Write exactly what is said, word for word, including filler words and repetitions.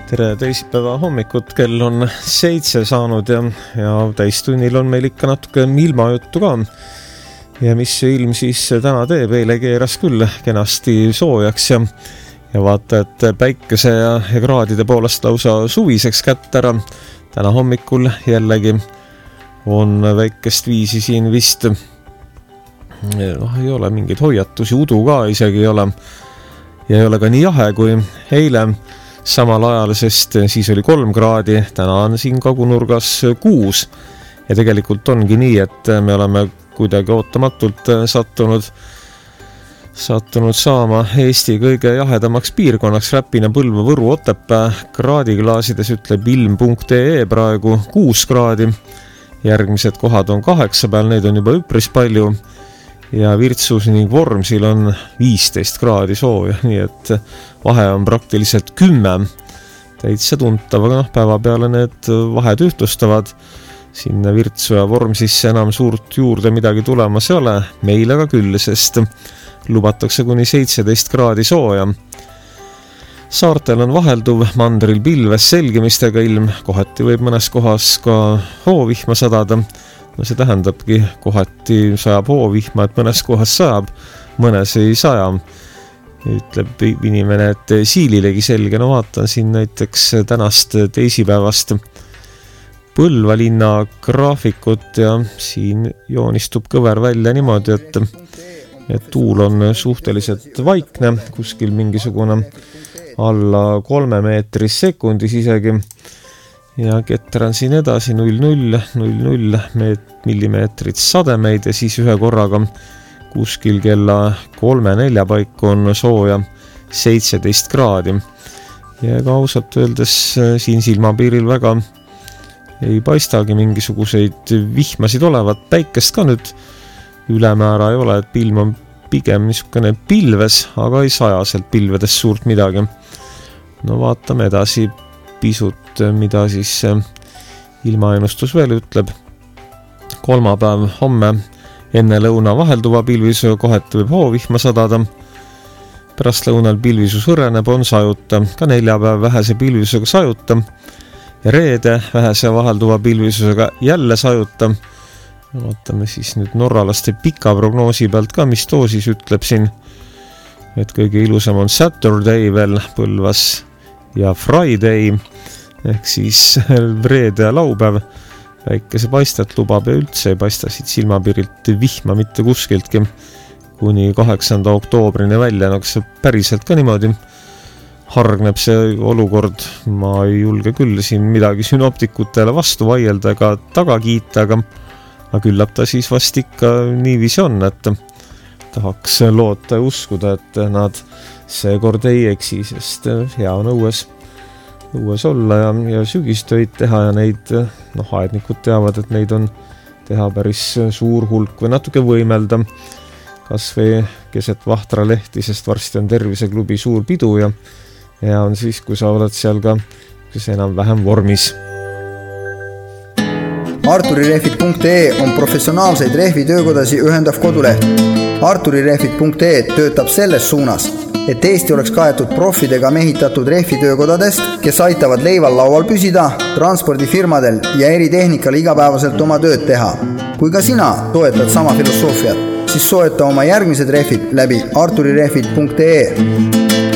Tere teisipäeva hommikut, kell on seitse saanud ja, ja täistunnil on meil ikka natuke ilmajuttu ka. Ja mis see ilm siis täna teeb, eile keeras küll kenasti soojaks ja, ja vaata, et päikese ja, ja kraadide poolest lausa suviseks kätt ära. Täna hommikul jällegi on väikest viisi siin vist, no, ei ole mingeid hoiatusi, udu ka isegi ei ole ja ei ole ka nii jahe kui eile samal ajal, sest siis oli kolm kraadi, täna on siin kagunurgas kuus ja tegelikult ongi nii, et me oleme kuidagi ootamatult sattunud sattunud saama Eesti kõige jahedamaks piirkonnaks. Räpina, Põlva, Võru, Otepää kraadiklaasides ütleb ilm punkt ee praegu kuus kraadi, järgmised kohad on kaheksa peal, neid on juba üpris palju ja Virtsus ning Vormsil on viisteist kraadi sooja, nii et vahe on praktiliselt kümme. Täitsa tuntav, aga noh, päeva peale need vahed ühtlustavad. Sinna Virtsu ja Vormsisse enam suurt juurde midagi tulemas ei ole, meil aga küll, sest lubatakse kuni seitseteist kraadi sooja. Saartel on vahelduv, mandril pilves selgimistega ilm, kohati võib mõnes kohas ka hoovihma sadada. No see tähendabki, kohati sajab hoovihma, et mõnes kohas sajab, mõnes ei saja. Ütleb inimene, et siililegi selge, no vaatan siin näiteks tänast teisipäevast Põlva linna graafikut ja siin joonistub kõver välja niimoodi, et, et tuul on suhteliselt vaikne, kuskil mingisugune alla kolme meetris sekundis isegi. Ja ketter on siin edasi null null null null millimeetrit sademeid ja siis ühe korraga kuskil kella kolme nelja paiku on sooja seitseteist kraadi. Ja ega ausalt öeldes siin silmapiiril väga ei paistagi mingisuguseid vihmasid olevat, päikest ka nüüd ülemäära ei ole, et pilm on pigem niisugune pilves, aga ei saja sealt pilvedest suurt midagi. No vaatame edasi pisut, mida siis ilmaennustus veel ütleb. Kolmapäev homme enne lõuna vahelduva pilvisu, kohati võib hoovihma sadada. Pärast lõunal pilvisus hõreneb, on sajuta, ka neljapäev vähese pilvisusega sajuta ja reede vähese vahelduva pilvisusega jälle sajuta. Vaatame siis nüüd norralaste pika prognoosi pealt ka, mis too siis ütleb siin, et kõige ilusam on Saturday veel Põlvas ja Friday ehk siis reede ja laupäev väikese paistat lubab ja üldse ei paista siit silmapiirilt vihma mitte kuskiltki kuni kaheksanda oktoobrini välja, no kas see päriselt ka niimoodi hargneb see olukord, ma ei julge küll siin midagi synoptikutele vastu vaielda ega taga kiita, aga, aga küllap ta siis vast ikka niiviisi on, et tahaks loota ja uskuda, et nad seekord ei eksi, sest hea on õues, õues olla ja, ja sügistöid teha ja neid, noh, aednikud teavad, et neid on teha päris suur hulk või natuke võimelda, kas või keset Vahtra lehti, sest varsti on Terviseklubi suur pidu ja, ja on siis, kui sa oled seal ka kes enam-vähem vormis. Arturirehvid punkt ee on professionaalseid rehvitöökodasi ühendav koduleht. Arturirehvid punkt ee töötab selles suunas, et Eesti oleks kaetud profidega mehitatud rehvitöökodadest, kes aitavad leival laual püsida, transpordifirmadel ja eritehnikal igapäevaselt oma tööd teha. Kui ka sina toetad sama filosoofiat, siis soeta oma järgmised rehvid läbi arturirehvid punkt ee.